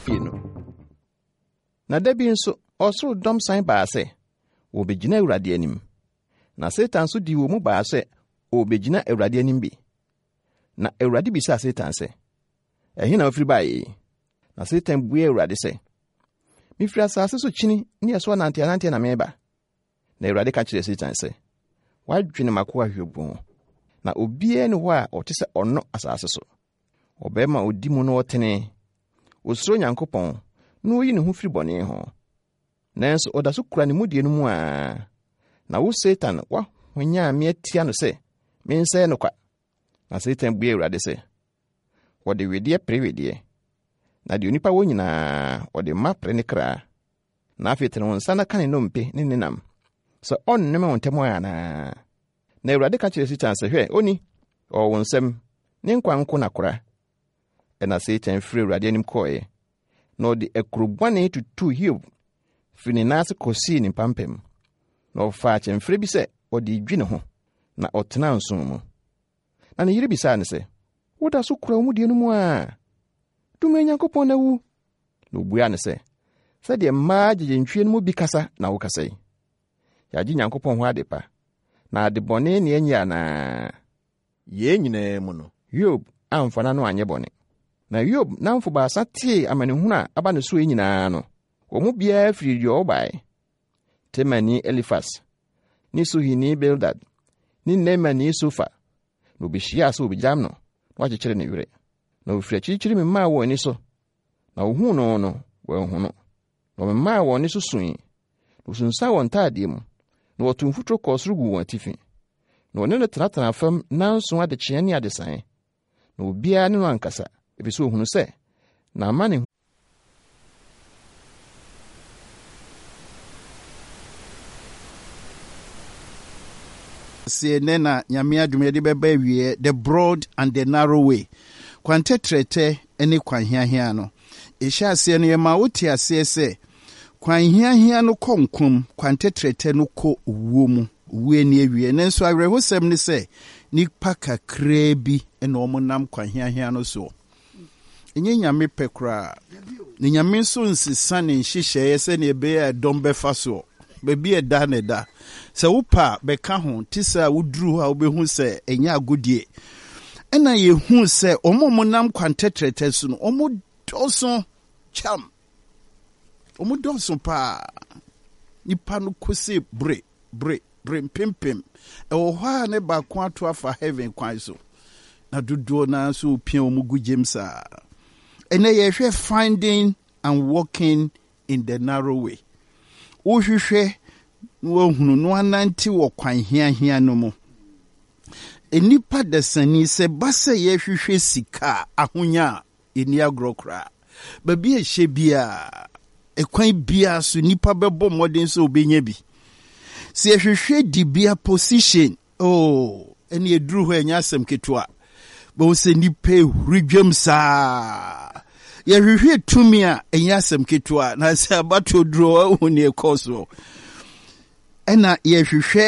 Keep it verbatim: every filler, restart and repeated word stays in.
fie no. Na da bi nso osoro dom san baa se wo begina Awurade anim. Na Satan so di wo mu baa se wo begina Awurade anim bi. Na Awurade bisa Satan se, "Ehi na ofiri baaye?" Na Satan bue Awurade se, "Mifiri asase so chini ne yeso nante nante na meba." Na Awurade ka kire Satan se, "Wadwene makoa hwebu. Na obie ne ho a ote se onno asase so. Obema odi mu no otene. Osuro Nyankopɔn na oyi ne ho firi bɔne ho. Nanso oda so kura ne mudie no mu a. Na wo Satan wa honya me atia no se, me nse no kwa." Na Satan bue Awurade se, "Wode wedie prewedie. Na de onipa wo nyinaa wode ma pre ne kra. Na afetene won sana kan no mpe ne nenam. So on ne ma wontemo ana." Na Awurade ka kire Satan se, "Hwe oni o won nsem ne nkwa nko na kora." Ena Satan firi Awurade anim koe. Na odi ekurubwane tutu Hiob fini nase kosi ni pampem. Na ofa chemfre bi se odi dwi ne ho na otena nson mu. Na ne yiri bisa ne se, "Woda so kura mu die no mu a dume Nyankopɔn na wu." Na obua ne se, "Sɛ de ma gyegentwie no mu bi kasa na wo kasa yi. Ya gye Nyankopɔn ho adepa. Na ade bɔne ne anya na ye nyina mu no Hiob amfana no anye bɔne." Na Hiob namfo baasa tie amanehunu a aba ne so nyinaa no. Wo mu bia firi dio obae. Temani Elifas, ni Suhini Bildad, ni Nemani Sufa. No bihia so bijam no, wa kyekere ne wure. Na ofiri kyekere me ma wo ani so. Na wo hu no no, wo hu no. Na me ma wo ani so sui. No sunsa wo ntade mu. Na wo tumfutro kosoro gu won atifi. Na one no tenatena fam nanso ade kye ne ade san. Na obia ne no ankasa. Ebiso ohunu se na amane se nena nyame adwuma de beba wie the broad and the narrow way. Kwante trete ene kwanhiahia no. Ehia ase no yema woti ase se kwanhiahia no konkum kwante trete no ko wuo mu. Wuo ni awie nenso awerehosem ne se nipa kakra bi ene omonam kwanhiahia no so. Enye nyame pekra ni nyame so nsisa ne nhyehyeye se ne ebe ya dombe faso bebi e da ne da se wopa beka ho tisa wuduru ha obehu se enya agodie ena ye hu se omo nam kwantetrete so no omo doso cham omo doso pa nipa no kose bre bre bre pimpim e wo ha ne ba kwa ato afa heaven kwan so na dodo na so pia omo gu jemsa. And they are finding and walking in the narrow way. Uhwehwe wo hunu no ananti wo kwan hia hia no mo. Enipa desani se basa ye hwehwe sika ahonya eni agrokra. Ba bi ehye bia ekwan bia so nipa bebo modern so obenya bi. Se hwehwe di bia position. Oh, eni eduru ho enya asem ketua. Bo se nipe hurigwem saa. Ya hwehwe tumi a enya asem ketua na se abato duro ho ne ekoso. Ena ye hwehwe